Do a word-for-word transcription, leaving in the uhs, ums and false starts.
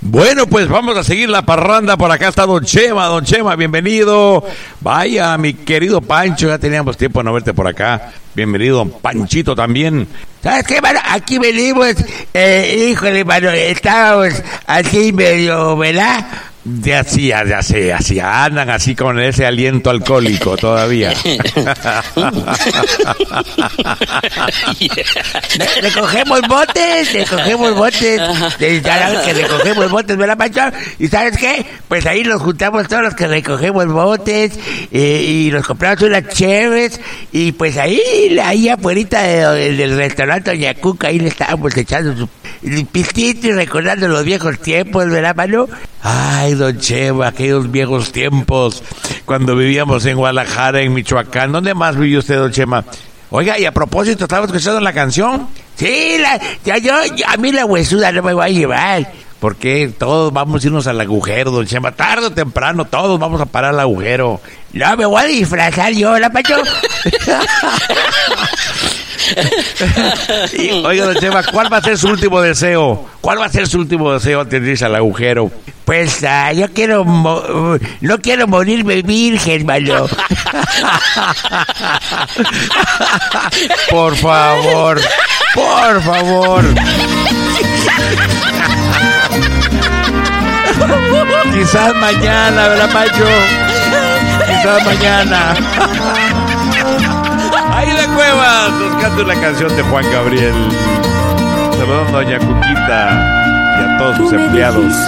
Bueno, pues vamos a seguir la parranda. Por acá está Don Chema. Don Chema, bienvenido. Vaya, mi querido Pancho, ya teníamos tiempo de no verte por acá. Bienvenido, Don Panchito, también. ¿Sabes qué, mano? Aquí venimos, eh, híjole, mano, estábamos así medio, ¿verdad? Ya sí, ya sé, así andan así con ese aliento alcohólico todavía. Recogemos botes, recogemos botes, de, que recogemos botes, ¿verdad, Pancho? ¿Y sabes qué? Pues ahí nos juntamos todos los que recogemos botes eh, y nos compramos unas cheves y pues ahí, ahí afuera de, del restaurante Doña Cuca, ahí le estábamos echando su pistito y recordando los viejos tiempos, ¿verdad, mano? Ay, Don Chema, aquellos viejos tiempos, cuando vivíamos en Guadalajara, en Michoacán. ¿Dónde más vivió usted, Don Chema? Oiga, y a propósito, ¿estaba escuchando la canción? Sí, la, ya yo, a mí la huesuda no me va a llevar. Porque todos vamos a irnos al agujero, Don Chema. Tarde o temprano, todos vamos a parar al agujero. No, me voy a disfrazar yo, ¿la Pacho? Y, oiga, Don Chema, ¿cuál va a ser su último deseo? ¿Cuál va a ser su último deseo antes de irse al agujero? Pues uh, yo quiero... Mo- no quiero morirme virgen, mano. Por favor, por favor. Quizás mañana, ¿verdad, Pancho? Quizás mañana. Ahí de Cuevas nos canta una canción de Juan Gabriel. Saludando a Doña Cuquita y a todos sus empleados.